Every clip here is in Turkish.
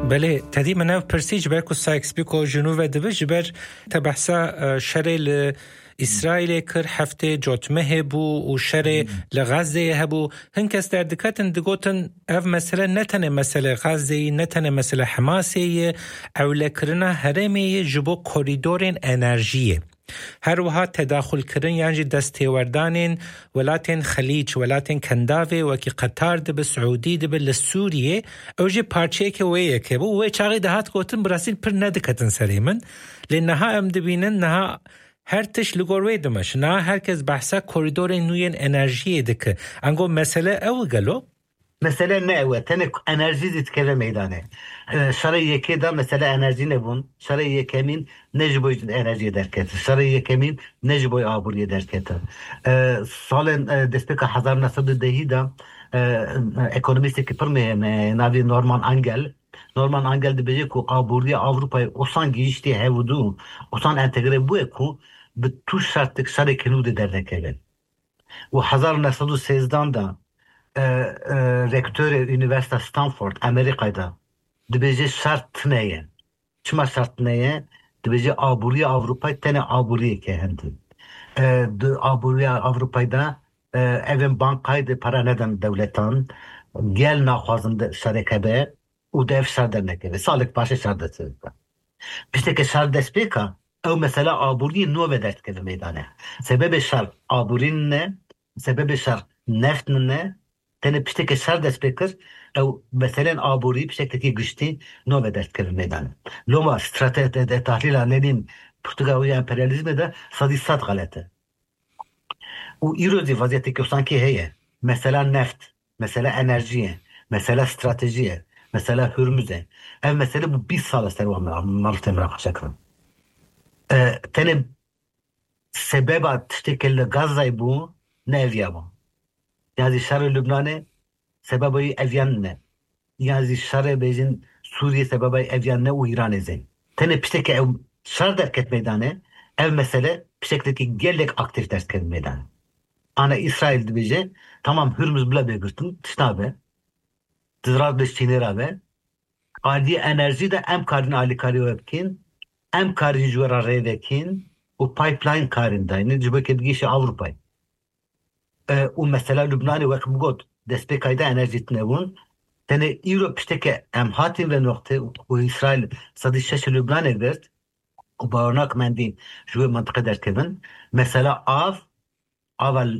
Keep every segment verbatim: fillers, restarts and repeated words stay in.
بله تدی منو پرسیج بر کو سایکس بیکو جنوب دبی جبر تبحثا شرل اسرائیل کر هفته جوتمه بو و شر لغزه هبو هنکس در دکاتن دگوتن اف مثلا نتنه مثلا غزه نتنه مثلا حماسه او لکرنا هرمی جبو کوریدورین انرژیه هر وها تداخل کردن یعنی دستیوردانین ولاتین خلیج ولاتین کنداوی وکی قطر دب سعودی دب لسوریه اوجی پارچه که ویه که بو وی چاقی دهات گوتن براسیل پر ندکتن سریمن لنها ام دبینن نها هر تش لگوروی دمش نه هرکس بحثا کوریدور نوین انرژی دکه انگو مسئله او گلو مثلا نه اوه تنه انرژی دید که میدانه شرای یکی دا مثلا انرژی نبون شرای یکمین نجبوی انرژی درکت شرای یکمین نجبوی آبوری درکت سال دسپیک هزار و نهصد و ده دا اکونومیستی که پرمه ناوی نورمان انگل نورمان انگل دی بجه که آبوری آوروپای اوسان گیشتی هودو اوسان انتگره بوه که به تو شرط شرای کنود درکت و هزار و نهصد و سیزده دا rektör üniversite Stanford Amerika'da dibece şart neye? Çima şart neye? Dibece aburi Avrupa tane aburi ke hendi. De aburi Avrupa'da evin bankaydı para neden devletan gel naxwazın şerekebe u dev şarder nekebe. Sağlık başı şarder sözde. Pişte ke şarder speka o mesela aburi nove dert kebe meydane. Sebebi şart aburin ne? Sebebi şart neft ne? تنه پشت که سر دست بکر او مثلا آبوری پشت که گشتی نو به دست کرد میدان لوما استراتژی تحلیل لنین پرتغالی امپریالیسم ده صدی صد غلطه و ایروزی وضعیتی که سانکی هیه مثلا نفت مثلا انرژیه مثلا استراتژیه مثلا هرمزه اف مثلا bu بیست سال است رو مرتب مناقشه کردم تنه سبب تشتکل غزه بو نویا بو yani şer Lübnan'e sebebi evyan ne? Yani şer bejin Suriye sebebi evyan ne? O İran ezin. Tene pişteki ev şer derket meydane ev mesele piştekteki gelek aktif derket meydane. Ana İsrail dibece tamam Hürmüz bile begirtin tişnabe. Dizrar beşçinler abi. Adi enerji de em karin ali kari webkin em karin jura revekin o pipeline karinde. Ne cibeke dgişi Avrupa'yı. و مثلا لبنان وقت بقول دست به کایده انرژی تنون تنه ایرو پشته که ام هاتیم و نقطه و اسرائیل صدی شش لبنان ارد و بارناک مندین جوی منطقه در کبن مثلا آف اول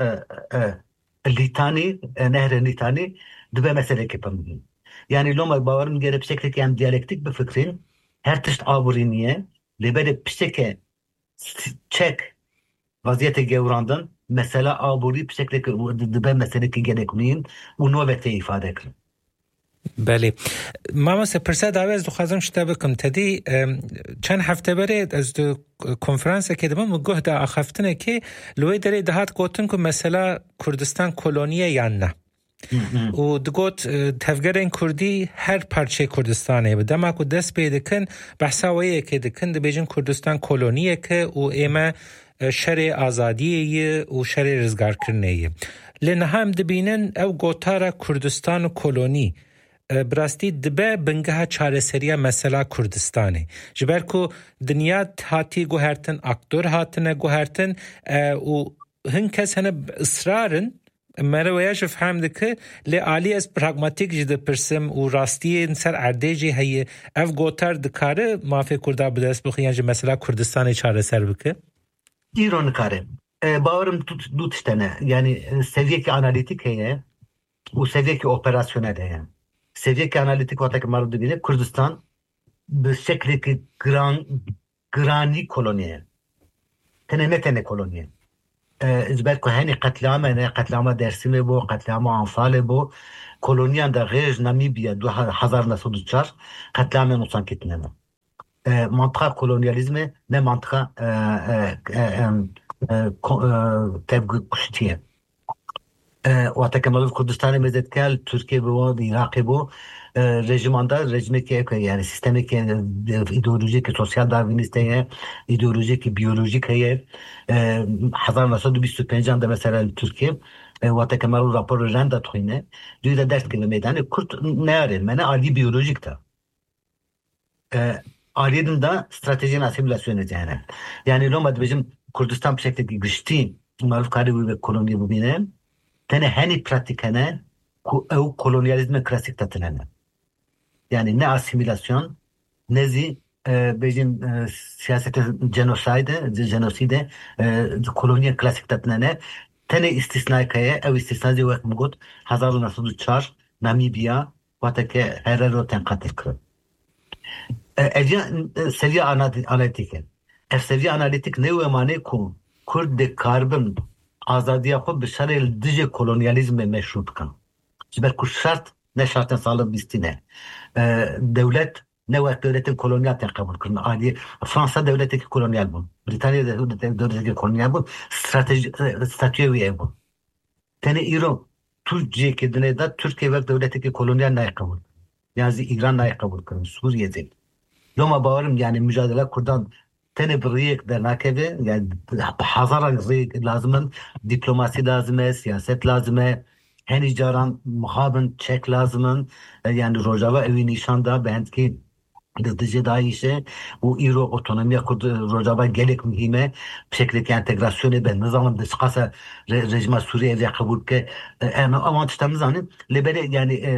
لیتانی نهر لیتانی دبه مسئله که پمدین یعنی لوما باورم گره بشکل که هم دیالکتیک بفکرین هر تشت آبورینیه لبه پشته که چک وضعیت گوراندن mesela aburi bir şekilde dibe mesele ki gerekmeyin o nöbete ifade edin. بله ما مثلا پرسه دعوی از دو خازم شده بکم تدی چند هفته بره از دو کنفرانس که دبم گوه دا اخفتنه که لوی داره دهات گوتن که مثلا کردستان کلونیه یا نه و دگوت تفگرین کردی هر پارچه کردستانه بده ما که دست بیده کن بحثاویه که دکن دبیجن کردستان کلونیه که و ایمه شر آزادیه و شر رزگار کرنیه لنه هم دبینن او گوتارا کردستان و کلونی براستی دبه بنگه چاره سریه مثلا کردستانه جبر که دنیا هاتی گوهرتن اکتور هاتنه گوهرتن و هنکس هنه اصرارن مرویش فهم دکه لی آلی از پراغماتیک جده پرسم و راستی سر عردیجی هیه او گوتار دکاره مافی کرده بدست بخی یعنی مثلا کردستان چاره سر بکه ایران کاره باورم دو تشتنه یعنی سویه که آنالیتیک هیه و سویه که اپراسیونel هیه سویه که آنالیتیک وقتا که مرد بینه کردستان به شکلی که گران گرانی کلونیه تنه نه تنه کلونیه ازبر که هنی قتلامه نه قتلامه درسیمه بو قتلامه انفاله بو کلونیان در غیج نمیبیه دو هزار نسود و چار قتلامه نوسان کتنه نه منطقه kolonyalizme ne mantıka tevgü kuştiye. O atakemalov Kürdistan'ı mezetkel Türkiye bu, Irak bu rejimanda rejime ki yani sistemi ki ideolojik sosyal darwinist ya ideolojik biyolojik ya هزار و نهصد و بیست و پنج da mesela Türkiye و atakemalov raporu renda tuhine diyor da ders ki meydana Kürt ne arıyor? Mene ali biyolojik ta. آلیدن دا استراتژی اسیمیلاسیون جهنه یعنی لو مد بجم کردستان بشکل گشتی معروف کاری و کلونی ببینه تنه هنی پراتیکنه او kolonyalizme klasik tatılana. Yani ne asimilasyon ne zi e, bizim e, siyasete genocide, genocide e, kolonyal klasik tatılana. Tene istisnai kaya ev istisnai zi vek mugud hazar nasıl çar Namibya vatake herero ten katil kırı. Evya seviye analitik. Ev seviye analitik ne umane ku Kurd de karbon azadiya xo bi şerel dije kolonyalizme meşrut kan. Jiber ku şart ne şartın sağlık bistine. Devlet ne vakt devletin kolonyal ten kabul kırın. Ali Fransa devleteki kolonyal bu. Britanya devleteki kolonyal bu. Strateji statüye bu. Tene İran Türkiye kedine de Türkiye vakt devleteki kolonyal nay kabul. Yani İran nay kabul kırın. Suriye'de. Loma bağırım yani mücadele kurdan tene bir riyek dernakebe yani hazara riyek lazımın diplomasi lazım, siyaset lazım. Henüz caran muhabın çek lazımın yani Rojava evi nişanda ben ki Dızdıcı daha işe bu İro otonomiye kurdu Rojava gelek mühime bir şekilde entegrasyonu ben nizamın dışkasa rejima Suriye'ye kabul ke ama avantajlarımız anı lebele yani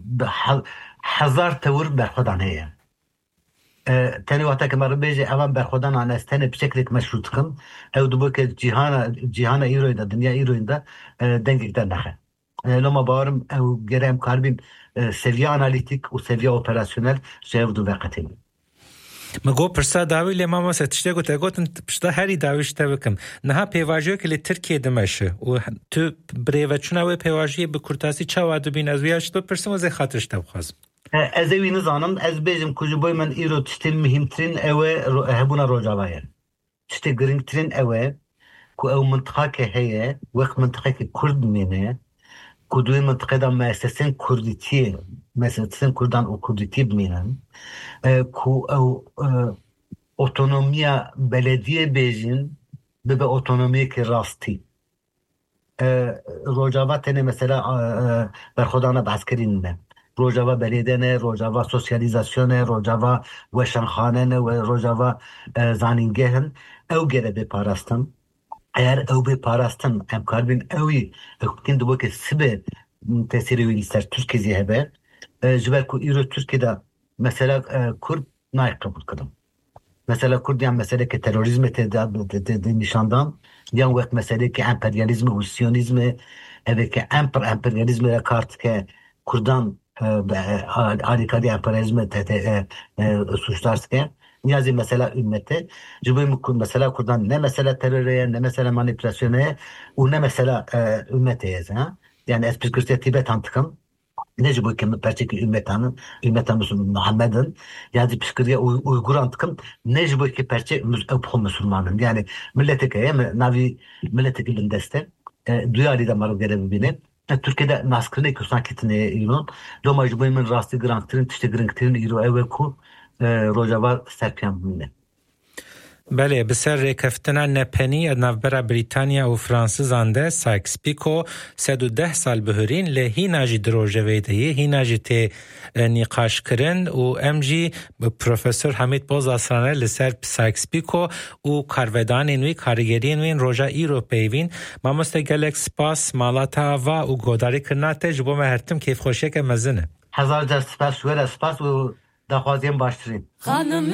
hazar tavır berxodan heye. Teni vaqta ke mar beje avan berxodan anastene bir şekilde meşrut kın ev dubu ke cihana cihana İro'da dünya İro'da dengekten nahe. Loma bağırım ev gerem karbim seviye analitik و seviye operasyonel جevdu ve katil. مگو پرسا داوی لی ماما ستشته گوته گوتن پشتا هری داویشته بکم نها پیواجیو که لی ترکیه دمشه و تو بریوچونه و پیواجیه به کرتاسی چه وادو بین از ویاش تو پرسم و زی خاطرشته بخوازم. از اوی نزانم از بیجم کجو بای من ایرو تشتی مهمترین اوه هبونا روجاوایه. تشتی گرنگترین اوه که او منطقه که هیه وقت منطقه که کرد مینه کدوی منطقه دا مؤسسین کردیتی مؤسسین کردان و کردیتی بمینن که او otonomiya belediye bejin به به otonomiye که راستی روجاوا تنه مثلا برخودانه بسکرین نه روجاوا belediye نه روجاوا سوسیالیزاسیون روجاوا وشنخانه نه و روجاوا زانینگهن او گره به پاراستن eğer ev bir parastan em karbin evi hükümetin de bu ki sibe tesiri verirler Türkiye'ye haber jiber ku İro Türkiye'de mesela Kurd nay kabul kıldım. Mesela Kurd yani mesela ki terörizme tedavi nişandan yan vakt mesela ki emperyalizmi ve siyonizmi evet ki emper emperyalizmi kart ki Kurdan harikadi emperyalizmi suçlarsa Niyazi mesela ümmete, cübü mesela Kur'an ne mesela teröre, ne mesela manipülasyona, o ne mesela e, ümmete ha? Yani espri Tibet antıkım, ne cübü ki perçeki ümmetanın, ümmetan Muhammed'in, yani psikriye Uygur antıkım, ne cübü ki perçe Müslümanın, yani milleteke, navi milleteke lindeste, duyarlı da marı görevi bine. Türkiye'de naskırını kusan kitine İran, doma cübü min rastı grantırın, tişte grantırın İran evvel ku, روجاوا سرپیان بینه. بله بسر ریکفتنا نپنی نوبرا بریتانیا و فرانسه زنده سایکس پیکو سد و ده سال بهرین لی هیناجی دروژه ویدهی هیناجی تی نیقاش کرن و امجی پروفسور حمید باز آسرانه لسر سایکس پیکو و کارودان اینوی کارگرین وین روژا ایرو پیوین ما مستگلک سپاس مالاتا آوا و گوداری کرناته جبو مهرتم کیف خوشه که مزنه. هزار در سپاس شویر سپاس و دخوازیم باشترین.